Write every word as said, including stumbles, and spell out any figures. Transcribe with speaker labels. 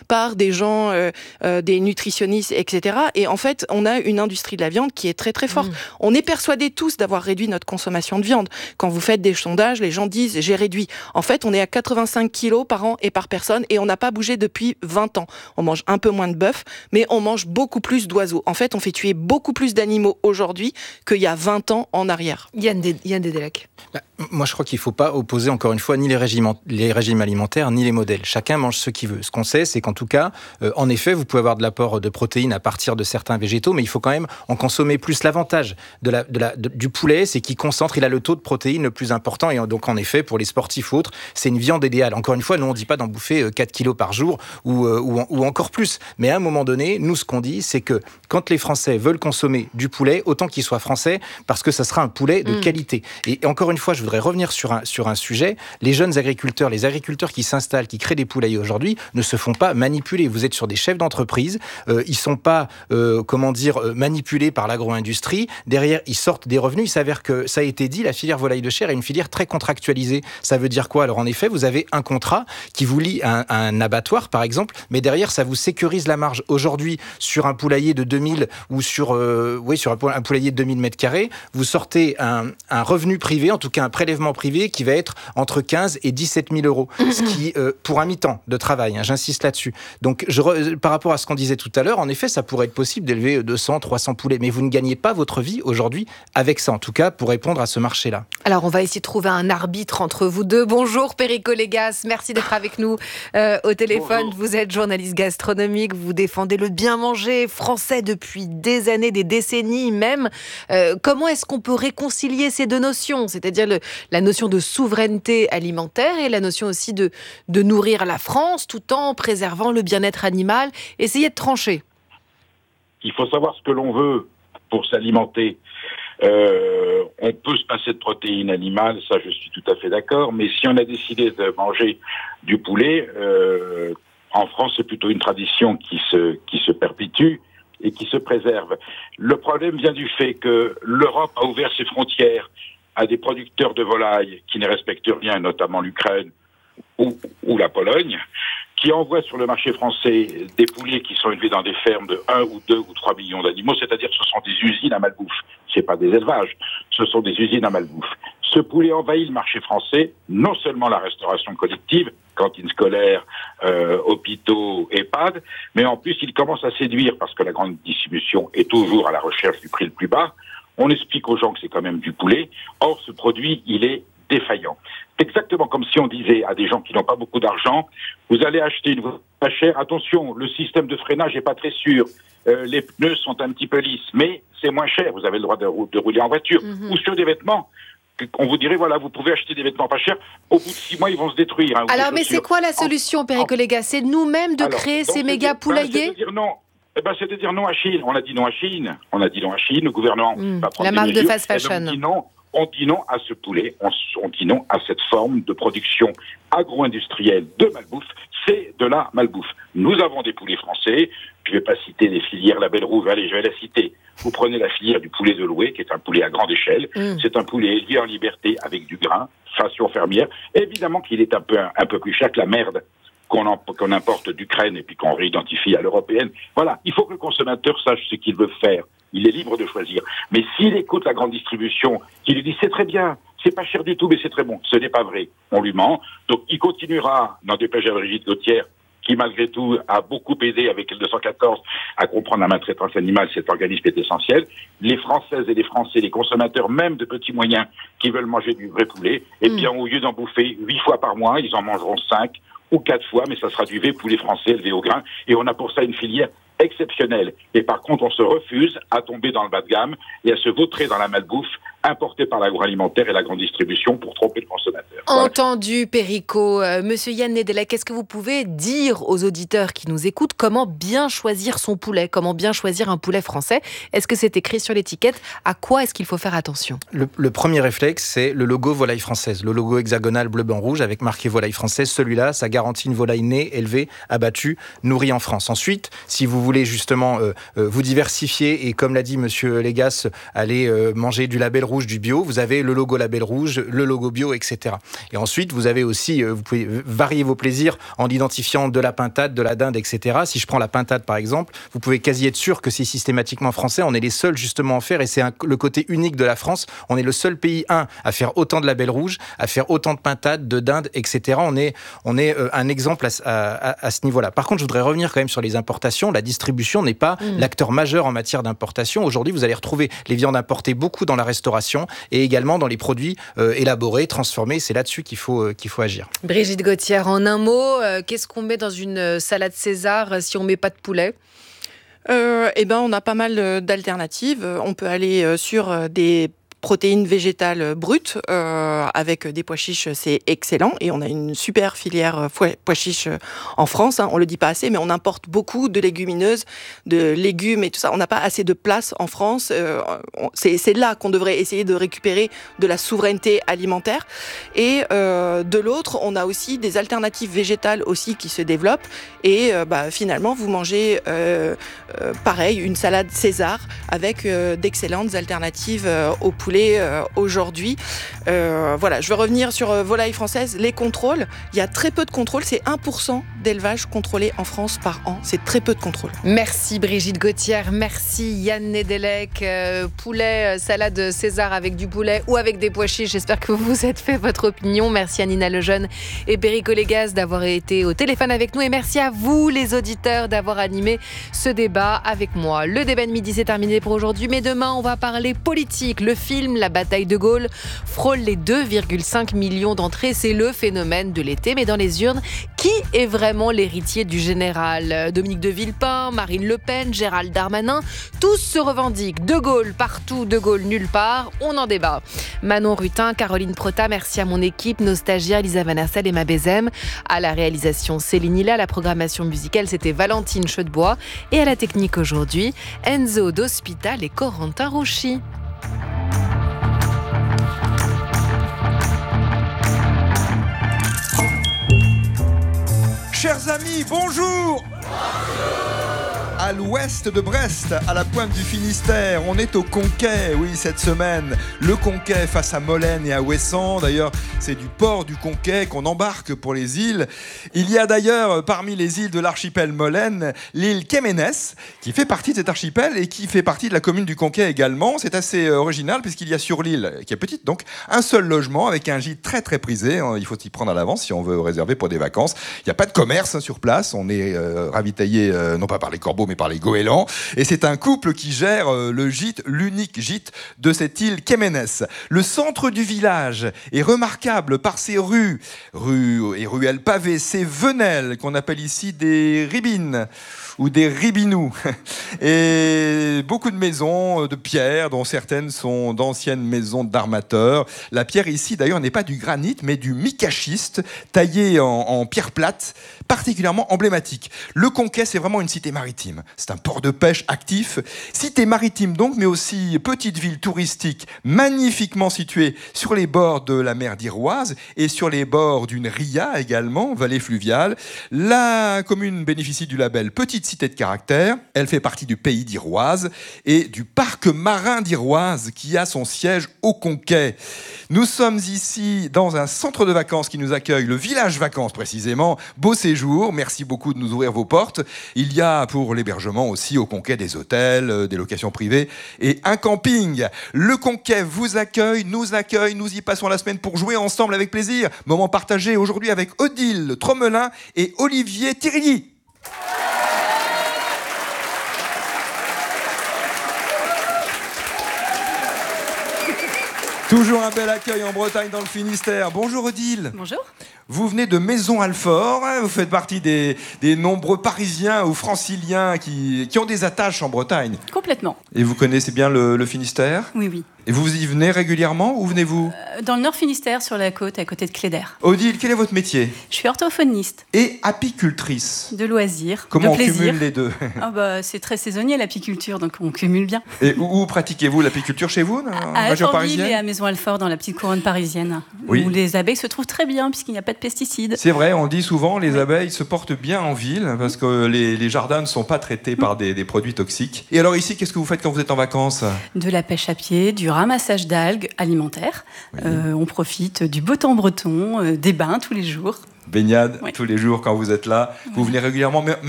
Speaker 1: par des gens, euh, euh, des nutritionnistes, et cetera. Et en fait, on a une industrie de la viande qui est très très forte. Mmh. On est persuadés tous d'avoir réduit notre consommation de viande. Quand vous faites des sondages, les gens disent « j'ai réduit ». En fait, on est à quatre-vingt-cinq kilos par an et par personne et on n'a pas bougé depuis vingt ans. On mange un peu moins de bœuf, mais on mange beaucoup plus d'oiseaux. En fait, on fait tuer beaucoup plus d'animaux aujourd'hui qu'il y a vingt ans en arrière.
Speaker 2: Yann, Dé- Yann Dédélec.
Speaker 3: Bah, moi, je crois qu'il ne faut pas opposer, encore une fois, ni les régimes, les régimes alimentaires, ni les modèles. Chacun mange ce qu'il veut. Ce qu'on sait, c'est qu'en tout cas, euh, en effet, vous pouvez avoir de l'apport de protéines à partir de certains végétaux, mais il faut quand même en consommer plus. L'avantage de la, de la, de, du poulet, c'est qu'il concentre, il a le taux de protéines le plus important. Et donc, en effet, pour les sportifs ou autres, c'est une viande idéale. Encore une fois, nous, on ne dit pas d'en bouffer quatre kilos par jour ou, euh, ou, ou encore plus. Mais à un moment donné, nous, ce qu'on dit, c'est que quand les Français veulent consommer du poulet, autant qu'il soit français, parce que ça sera un poulet de mmh. qualité. Et, et encore une fois, je voudrais revenir sur un, sur un sujet. Les jeunes agriculteurs, les agriculteurs qui s'installent, qui créent des poulaillers aujourd'hui, ne se font pas manipuler. Vous êtes sur des chefs d'entreprise, euh, ils ne sont pas, euh, comment dire, euh, manipulés par l'agro-industrie. Derrière, ils sortent des revenus. Il s'avère que, ça a été dit, la filière volaille de chair est une filière très contractualisée. Ça veut dire quoi? Alors, en effet, vous avez un contrat qui vous lie à un, à un abattoir, par exemple, mais derrière, ça vous sécurise la marge. Aujourd'hui, sur un poulailler de deux mille ou sur, euh, oui, sur un poulailler de deux mille mètres carrés, vous sortez un, un revenu privé, en tout cas un prélèvement privé qui va être entre quinze et dix-sept mille euros, ce qui, euh, pour un mi-temps de travail, hein, j'insiste là-dessus. Donc, je re... par rapport à ce qu'on disait tout à l'heure, en effet, ça pourrait être possible d'élever deux cents, trois cents poulets, mais vous ne gagnez pas votre vie aujourd'hui avec ça, en tout cas, pour répondre à ce marché-là.
Speaker 2: Alors, on va essayer de trouver un arbitre entre vous deux. Bonjour, Perico Légas, merci d'être avec nous euh, au téléphone. Bonjour. Vous êtes journaliste gastronomique, vous défendez le bien manger français depuis des années, des décennies même. Euh, comment est-ce qu'on peut réconcilier ces deux notions, c'est-à-dire le, la notion de souveraineté alimentaire et la notion aussi de, de nourrir la France tout en préservant le bien-être animal? Essayez de trancher.
Speaker 4: Il faut savoir ce que l'on veut pour s'alimenter. Euh, on peut se passer de protéines animales, ça je suis tout à fait d'accord, mais si on a décidé de manger du poulet, euh, en France c'est plutôt une tradition qui se, qui se perpétue et qui se préserve. Le problème vient du fait que l'Europe a ouvert ses frontières à des producteurs de volailles qui ne respectent rien, notamment l'Ukraine ou, ou la Pologne, qui envoient sur le marché français des poulets qui sont élevés dans des fermes de un ou deux ou trois millions d'animaux, c'est-à-dire que ce sont des usines à malbouffe. C'est pas des élevages, ce sont des usines à malbouffe. Ce poulet envahit le marché français, non seulement la restauration collective, cantines scolaires, euh, hôpitaux, EHPAD, mais en plus il commence à séduire parce que la grande distribution est toujours à la recherche du prix le plus bas. On explique aux gens que c'est quand même du poulet. Or, ce produit, il est défaillant. C'est exactement comme si on disait à des gens qui n'ont pas beaucoup d'argent, vous allez acheter une voiture pas chère, attention, le système de freinage n'est pas très sûr, euh, les pneus sont un petit peu lisses, mais c'est moins cher, vous avez le droit de, de rouler en voiture. Mm-hmm. Ou sur des vêtements, on vous dirait, voilà, vous pouvez acheter des vêtements pas chers, au bout de six mois, ils vont se détruire. Hein,
Speaker 2: Alors, mais c'est quoi la solution, Perico Légas? C'est nous-mêmes de Alors, créer ces méga poulaillers?
Speaker 4: ben, c'est de dire non. Eh ben, c'est de dire non à Chine. On a dit non à Chine. On a dit non à Chine. Le gouvernement
Speaker 2: mmh,
Speaker 4: va prendre
Speaker 2: la
Speaker 4: des
Speaker 2: marque
Speaker 4: mesures.
Speaker 2: de fast fashion.
Speaker 4: On dit non. On dit non à ce poulet. On, on dit non à cette forme de production agro-industrielle de malbouffe. C'est de la malbouffe. Nous avons des poulets français. Je ne vais pas citer les filières La Belle Rouge. Allez, je vais la citer. Vous prenez la filière du poulet de Loué, qui est un poulet à grande échelle. Mmh. C'est un poulet élevé en liberté avec du grain, façon fermière. Évidemment qu'il est un peu, un, un peu plus cher que la merde qu'on, en, qu'on importe d'Ukraine et puis qu'on réidentifie à l'européenne. Voilà, il faut que le consommateur sache ce qu'il veut faire. Il est libre de choisir. Mais s'il écoute la grande distribution, qui lui dit c'est très bien, c'est pas cher du tout, mais c'est très bon, ce n'est pas vrai. On lui ment. Donc il continuera, n'en déplaise à Brigitte Gauthier, qui malgré tout a beaucoup aidé avec le deux cent quatorze à comprendre la maltraitance animale, cet organisme est essentiel. Les Françaises et les Français, les consommateurs, même de petits moyens, qui veulent manger du vrai poulet, eh bien au lieu d'en bouffer huit fois par mois, ils en mangeront cinq ou quatre fois, mais ça sera du vrai poulet français élevé au grain. Et on a pour ça une filière exceptionnelle. Et par contre, on se refuse à tomber dans le bas de gamme et à se vautrer dans la malbouffe importée par l'agroalimentaire et la grande distribution pour tromper le consommateur.
Speaker 2: Entendu, Perico. Euh, Monsieur Yann Dédélec, est-ce que vous pouvez dire aux auditeurs qui nous écoutent comment bien choisir son poulet, comment bien choisir un poulet français? Est-ce que c'est écrit sur l'étiquette? À quoi est-ce qu'il faut faire attention?
Speaker 3: le, le premier réflexe, c'est le logo volaille française. Le logo hexagonal bleu, blanc, rouge avec marqué volaille française. Celui-là, ça garantit une volaille née, élevée, abattue, nourrie en France. Ensuite, si vous voulez justement euh, euh, vous diversifier et comme l'a dit Monsieur Légas, aller euh, manger du La Belle Rouge rouge du bio, vous avez le logo label rouge, le logo bio, et cetera. Et ensuite, vous avez aussi, vous pouvez varier vos plaisirs en identifiant de la pintade, de la dinde, et cetera. Si je prends la pintade, par exemple, vous pouvez quasi être sûr que c'est systématiquement français. On est les seuls, justement, à en faire, et c'est un, le côté unique de la France. On est le seul pays, un, à faire autant de labels rouges, à faire autant de pintades, de dindes, et cetera. On est, on est euh, un exemple à, à, à ce niveau-là. Par contre, je voudrais revenir quand même sur les importations. La distribution n'est pas mmh. l'acteur majeur en matière d'importation. Aujourd'hui, vous allez retrouver les viandes importées beaucoup dans la restauration et également dans les produits euh, élaborés, transformés. C'est là-dessus qu'il faut, euh, qu'il faut agir.
Speaker 2: Brigitte Gauthier, en un mot, euh, qu'est-ce qu'on met dans une salade César si on ne met pas de poulet ?
Speaker 1: euh, Eh ben, on a pas mal d'alternatives. On peut aller sur des protéines végétales brutes euh, avec des pois chiches, c'est excellent, et on a une super filière pois chiches en France, hein, on le dit pas assez, mais on importe beaucoup de légumineuses, de légumes et tout ça. On n'a pas assez de place en France. Euh, c'est, c'est là qu'on devrait essayer de récupérer de la souveraineté alimentaire. Et euh, de l'autre, on a aussi des alternatives végétales aussi qui se développent. Et euh, bah, finalement, vous mangez euh, euh, pareil une salade César avec euh, d'excellentes alternatives euh, au poulet. Euh, aujourd'hui. Euh, voilà, je veux revenir sur euh, volaille française. Les contrôles, il y a très peu de contrôles. C'est un pour cent d'élevage contrôlé en France par an. C'est très peu de contrôles.
Speaker 2: Merci Brigitte Gauthier, merci Yann Nedelec. Euh, poulet, salade César avec du poulet ou avec des pois chiches. J'espère que vous vous êtes fait votre opinion. Merci à Nina Lejeune et Perico Légas d'avoir été au téléphone avec nous. Et merci à vous, les auditeurs, d'avoir animé ce débat avec moi. Le débat de midi, c'est terminé pour aujourd'hui. Mais demain, on va parler politique. Le film La bataille de Gaulle frôle les deux virgule cinq millions d'entrées. C'est le phénomène de l'été. Mais dans les urnes, qui est vraiment l'héritier du général ? Dominique de Villepin, Marine Le Pen, Gérald Darmanin, tous se revendiquent. De Gaulle partout, de Gaulle nulle part. On en débat. Manon Rutin, Caroline Prota, merci à mon équipe, nos stagiaires Lisa Van Hersel et Ma Bézem. À la réalisation, Céline Hilla. La programmation musicale, c'était Valentine Chaudebois. Et à la technique aujourd'hui, Enzo D'Hospital et Corentin Rouchy.
Speaker 5: Chers amis, bonjour. À l'ouest de Brest, à la pointe du Finistère, on est au Conquet, oui, cette semaine. Le Conquet face à Molène et à Ouessant. D'ailleurs, c'est du port du Conquet qu'on embarque pour les îles. Il y a d'ailleurs, parmi les îles de l'archipel Molène, l'île Kéménès, qui fait partie de cet archipel et qui fait partie de la commune du Conquet également. C'est assez original puisqu'il y a sur l'île, qui est petite donc, un seul logement avec un gîte très très prisé. Il faut s'y prendre à l'avance si on veut réserver pour des vacances. Il n'y a pas de commerce sur place. On est euh, ravitaillé, euh, non pas par les corbeaux, mais par les goélands. Et c'est un couple qui gère euh, le gîte, l'unique gîte de cette île Kéménès. Le centre du village est remarquable par ses rues, rues et ruelles pavées, ses venelles qu'on appelle ici des ribines ou des ribinous. Et beaucoup de maisons de pierre, dont certaines sont d'anciennes maisons d'armateurs. La pierre ici, d'ailleurs, n'est pas du granit, mais du micaschiste, taillé en, en pierre plate, particulièrement emblématique. Le Conquet, c'est vraiment une cité maritime. C'est un port de pêche actif. Cité maritime donc, mais aussi petite ville touristique magnifiquement située sur les bords de la mer d'Iroise et sur les bords d'une ria également, vallée fluviale. La commune bénéficie du label Petite Cité de caractère. Elle fait partie du pays d'Iroise et du parc marin d'Iroise qui a son siège au Conquet. Nous sommes ici dans un centre de vacances qui nous accueille, le village vacances précisément. Beau séjour, merci beaucoup de nous ouvrir vos portes. Il y a pour l'hébergement aussi au Conquet des hôtels, des locations privées et un camping. Le Conquet vous accueille, nous accueille, nous y passons la semaine pour jouer ensemble avec plaisir. Moment partagé aujourd'hui avec Odile Tromelin et Olivier Thirilly. Toujours un bel accueil en Bretagne dans le Finistère. Bonjour Odile.
Speaker 6: Bonjour.
Speaker 5: Vous venez de Maison-Alfort, vous faites partie des, des nombreux Parisiens ou Franciliens qui, qui ont des attaches en Bretagne.
Speaker 6: Complètement.
Speaker 5: Et vous connaissez bien le, le Finistère ?
Speaker 6: Oui, oui.
Speaker 5: Et vous y venez régulièrement ? Où venez-vous ?
Speaker 6: euh, Dans le Nord Finistère, sur la côte, à côté de Cléder.
Speaker 5: Odile, quel est votre métier ?
Speaker 6: Je suis orthophoniste.
Speaker 5: Et apicultrice.
Speaker 6: De loisirs,
Speaker 5: Comment
Speaker 6: de plaisir.
Speaker 5: on cumule les deux ?
Speaker 6: Ah bah, c'est très saisonnier l'apiculture, donc on cumule bien.
Speaker 5: Et où, où pratiquez-vous l'apiculture chez vous, dans la
Speaker 6: À
Speaker 5: région
Speaker 6: Alfortville
Speaker 5: parisienne ?
Speaker 6: et à Maison-Alfort, dans la petite couronne parisienne,
Speaker 5: Oui.
Speaker 6: où les abeilles se trouvent très bien, puisqu'il n'y a pas de pesticides.
Speaker 5: C'est vrai, on dit souvent les abeilles se portent bien en ville parce que les, les jardins ne sont pas traités par des, des produits toxiques. Et alors ici, qu'est-ce que vous faites quand vous êtes en vacances ?
Speaker 6: De la pêche à pied, du ramassage d'algues alimentaires.
Speaker 5: Oui.
Speaker 6: Euh, on profite du beau temps breton, euh, des bains tous les jours.
Speaker 5: Baignade
Speaker 6: Oui.
Speaker 5: tous les jours quand vous êtes là. Vous
Speaker 6: Oui.
Speaker 5: venez régulièrement.